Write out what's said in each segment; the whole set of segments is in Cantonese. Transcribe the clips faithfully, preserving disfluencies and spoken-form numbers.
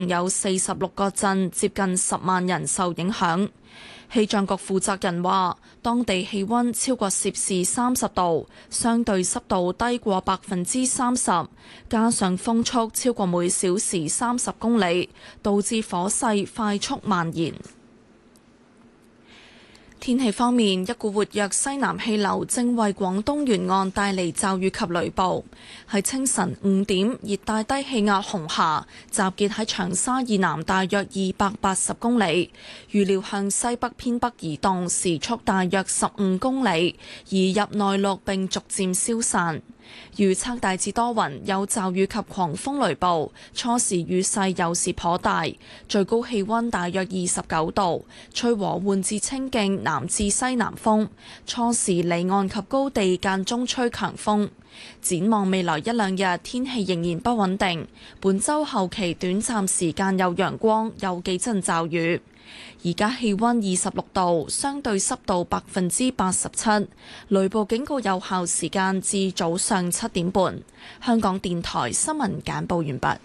有四十六個鎮，接近十萬人受影響。氣象局負責人話，當地氣溫超過攝氏三十度，相對濕度低過百分之三十，加上風速超過每小時三十公里，導致火勢快速蔓延。天氣方面，一股活躍西南氣流正為廣東沿岸帶嚟驟雨及雷暴。喺清晨五點，熱帶低氣壓紅霞集結喺長沙以南大約二百八十公里，預料向西北偏北移動，時速大約十五公里，移入內陸並逐漸消散。預測大致多雲，有驟雨及狂風雷暴，初時雨勢有時頗大，最高氣溫大約二十九度，吹和緩至清勁南至西南風，初時離岸及高地間中吹強風。展望未來一兩日，天氣仍然不穩定，本週後期短暫時間有陽光，有幾陣驟雨。而家氣溫二十六度，相對濕度百分之八十七，雷暴警告有效時間至早上七點半。香港電台新聞簡報完畢。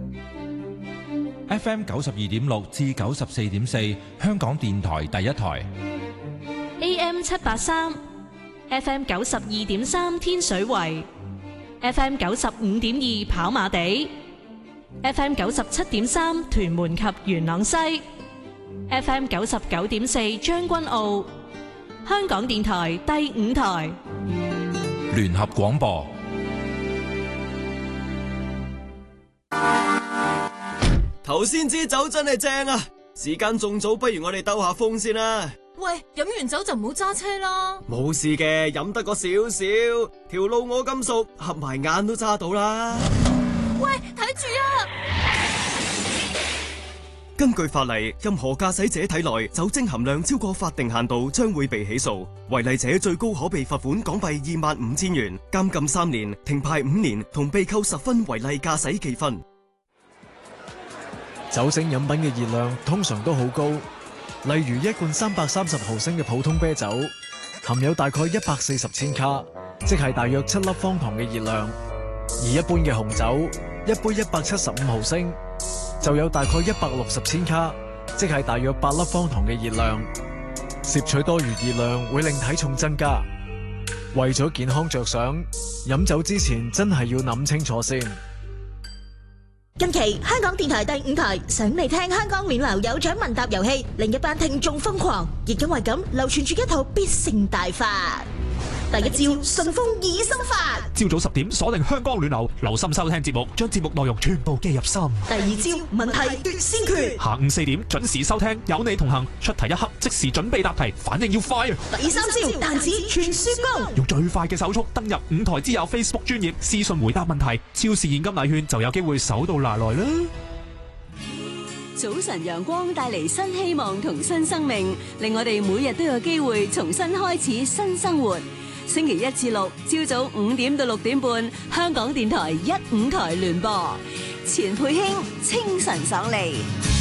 F M 九十二點六至九十四點四，香港電台第一台。 A M 七八三，F M 九十二點三天水圍，F M 九十五點二跑馬地，F M 九十七點三屯門及元朗西。F M 九十九點四將軍澳，香港電台第五台聯合廣播。 頭先支酒真係正啊！時間仲早，不如我哋兜下風先啦。 喂，飲完酒就唔好揸車啦。 冇事嘅，飲得個少少，條路我咁熟，合埋眼都揸到啦。 喂，睇住啊！ 根據法例，任何駕駛者體內酒精含量超過法定限度，將會被起訴。違例者最高可被罰款港幣二萬五千元、監禁三年、停牌五年，同被扣十分違例駕駛記分。 酒精飲品嘅熱量通常都好高，例如一罐三百三十毫升嘅普通啤酒，含有大概一百四十千卡，即係大約七粒方糖嘅熱量；而一般嘅紅酒，一杯一百七十五毫升，就有大概一百六十千卡，即係大約八粒方糖嘅熱量。攝取多餘熱量會令體重增加，為咗健康着想，飲酒之前真係要諗清楚先。 近期香港電台第五台想嚟聽香港暖流有獎問答遊戲，另一班聽眾瘋狂，亦因為咁流傳住一套必勝大法。第一招順風耳心法， 朝早十點鎖定香港暖流，留心收聽節目，將節目內容全部記入心。 第二招問題奪先決， 下午四點準時收聽，有你同行，出題一刻即時準備答題，反應要快啊！ 第三招彈指傳輸工， 用最快嘅手速登入五台之友 Facebook 專頁私信回答問題，超市現金禮券就有機會手到拿來啦！ 早晨陽光帶嚟新希望同新生命，令我哋每日都有機會重新開始新生活。星期一至六朝早五點到六點半，香港電台一五台聯播，錢佩卿清晨爽利。